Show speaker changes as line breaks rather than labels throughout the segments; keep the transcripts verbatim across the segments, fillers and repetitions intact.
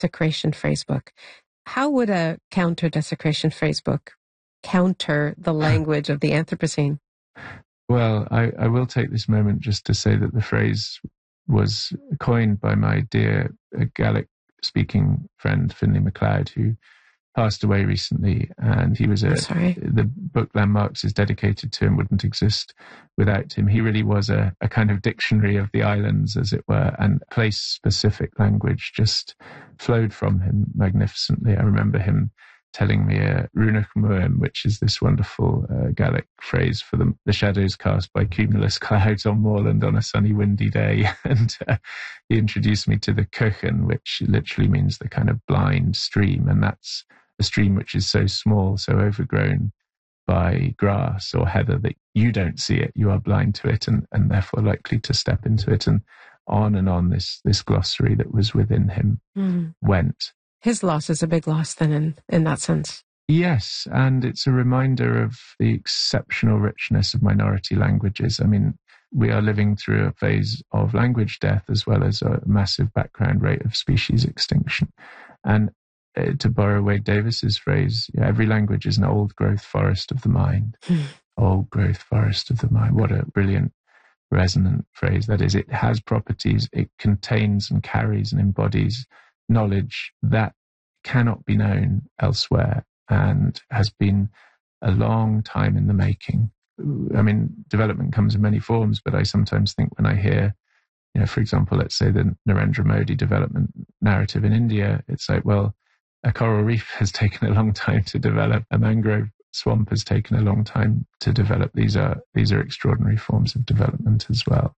desecration phrase book. How would a counter-desecration phrase book counter the language of the Anthropocene?
Well, I, I will take this moment just to say that the phrase was coined by my dear uh, Gaelic-speaking friend, Finlay MacLeod, who passed away recently. And he was a...
Sorry.
The book Landmarks is dedicated to him, wouldn't exist without him. He really was a, a kind of dictionary of the islands, as it were, and place-specific language just flowed from him magnificently. I remember him telling me a Runach Muim, which is this wonderful uh, Gaelic phrase for the, the shadows cast by cumulus clouds on moorland on a sunny, windy day. And uh, he introduced me to the Cwchan, which literally means the kind of blind stream. And that's a stream which is so small, so overgrown by grass or heather that you don't see it. You are blind to it and, and therefore likely to step into it. And on and on this, this glossary that was within him mm. went.
His loss is a big loss then in, in that sense.
Yes, and it's a reminder of the exceptional richness of minority languages. I mean, we are living through a phase of language death as well as a massive background rate of species extinction. And uh, to borrow Wade Davis's phrase, yeah, every language is an old growth forest of the mind. Hmm. Old growth forest of the mind. What a brilliant resonant phrase that is. It has properties, it contains and carries and embodies knowledge that cannot be known elsewhere and has been a long time in the making. I mean, development comes in many forms, but I sometimes think when I hear, you know, for example, let's say the Narendra Modi development narrative in India, it's like, well, a coral reef has taken a long time to develop, a mangrove swamp has taken a long time to develop. These are these are extraordinary forms of development as well.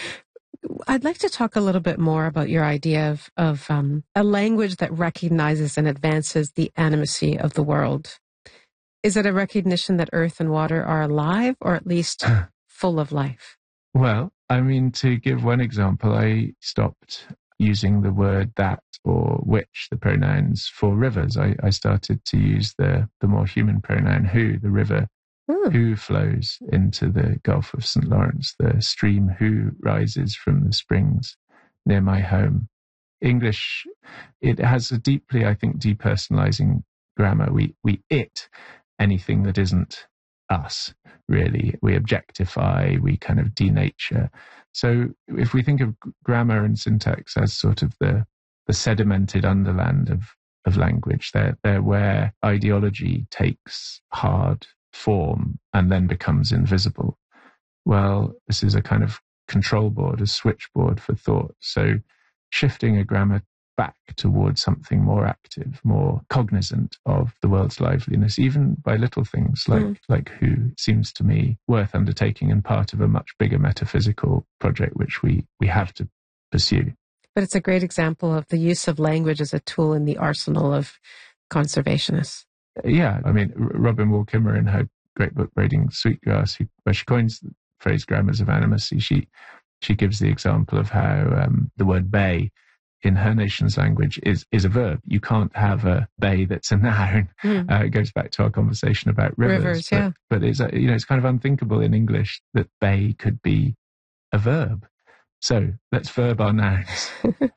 I'd like to talk a little bit more about your idea of, of um, a language that recognizes and advances the animacy of the world. Is it a recognition that earth and water are alive, or at least full of life?
Well, I mean, to give one example, I stopped using the word that or which, the pronouns, for rivers. I, I started to use the, the more human pronoun who, the river Hmm. who flows into the Gulf of Saint Lawrence, the stream who rises from the springs near my home. English, it has a deeply, I think, depersonalizing grammar. We, we it anything that isn't us, really. We objectify, we kind of denature. So if we think of grammar and syntax as sort of the, the sedimented underland of, of language, they're, they're where ideology takes hard form and then becomes invisible. Well, this is a kind of control board, a switchboard for thought. So shifting a grammar back towards something more active, more cognizant of the world's liveliness, even by little things like, mm. like who, seems to me worth undertaking and part of a much bigger metaphysical project which we, we have to pursue.
But it's a great example of the use of language as a tool in the arsenal of conservationists.
Yeah, I mean, Robin Wall Kimmerer in her great book, Braiding Sweetgrass, who, where she coins the phrase grammars of animacy, she she gives the example of how um, the word bay in her nation's language is is a verb. You can't have a bay that's a noun. Mm. Uh, it goes back to our conversation about rivers.
Rivers,
but,
yeah.
But it's, uh, you know, it's kind of unthinkable in English that bay could be a verb. So let's verb our nouns.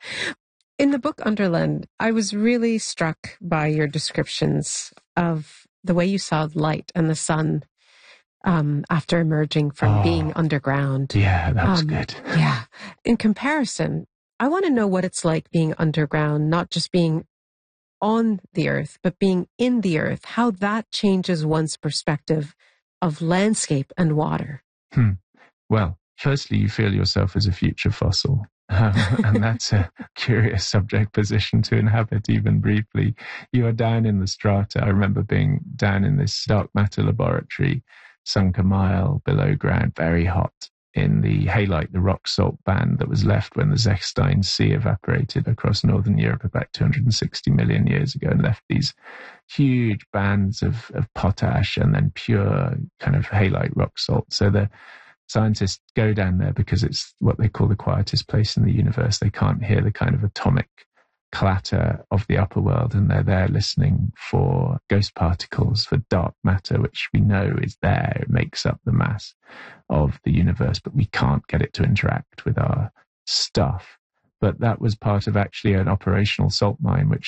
In the book Underland, I was really struck by your descriptions of the way you saw light and the sun um, after emerging from
oh,
being underground.
Yeah, that was
um,
good.
Yeah. In comparison, I want to know what it's like being underground, not just being on the earth, but being in the earth, how that changes one's perspective of landscape and water.
Hmm. Well, firstly, you feel yourself as a future fossil. Um, and that's a curious subject position to inhabit, even briefly. You are down in the strata. I remember being down in this dark matter laboratory, sunk a mile below ground, very hot, in the halite, the rock salt band that was left when the Zechstein Sea evaporated across northern Europe about two hundred sixty million years ago and left these huge bands of, of potash and then pure kind of halite rock salt. So the scientists go down there because it's what they call the quietest place in the universe. They can't hear the kind of atomic clatter of the upper world, and they're there listening for ghost particles, for dark matter, which we know is there. It makes up the mass of the universe, but we can't get it to interact with our stuff. but that was part of actually an operational salt mine, which